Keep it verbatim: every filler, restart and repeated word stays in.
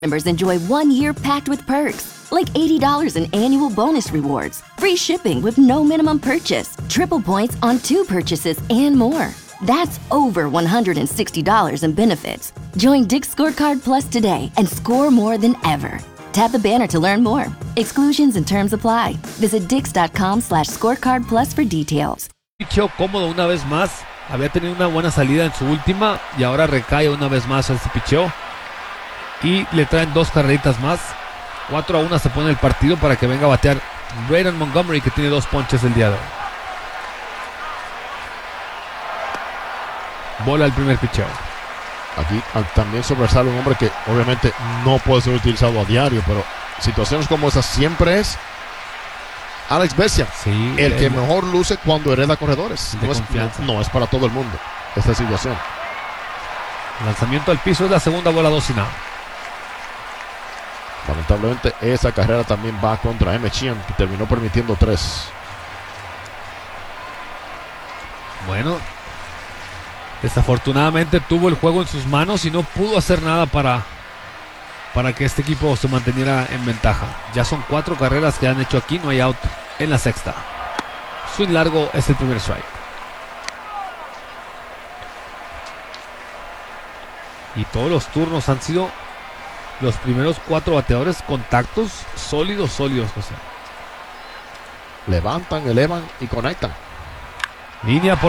Members enjoy one year packed with perks, like eighty dollars in annual bonus rewards, free shipping with no minimum purchase, triple points on two purchases, and more. That's over one hundred sixty dollars in benefits. Join Dick's Scorecard Plus today and score more than ever. Tap the banner to learn more. Exclusions and terms apply. Visit dix.com slash scorecard plus for details. Picheo cómodo una vez más. Había tenido una buena salida en su última y ahora recae una vez más a este picheo. Y le traen dos carreritas más. cuatro a uno se pone el partido para que venga a batear Braden Montgomery, que tiene dos ponches el día de hoy. Bola el primer picheo. Aquí también sobresale un hombre que obviamente no puede ser utilizado a diario, pero situaciones como esas siempre es Alex Bessian, sí, el que el, mejor luce cuando hereda corredores. No es, no, no es para todo el mundo esta situación. Lanzamiento al piso es la segunda bola, dos y nada. Lamentablemente esa carrera también va contra Emmett Sheehan, que terminó permitiendo tres. Bueno, desafortunadamente tuvo el juego en sus manos y no pudo hacer nada para, para que este equipo se manteniera en ventaja. Ya son cuatro carreras que han hecho aquí, no hay out en la sexta. Swing largo es el primer strike. Y todos los turnos han sido los primeros cuatro bateadores contactos sólidos, sólidos, José. Levantan, elevan y conectan. Línea por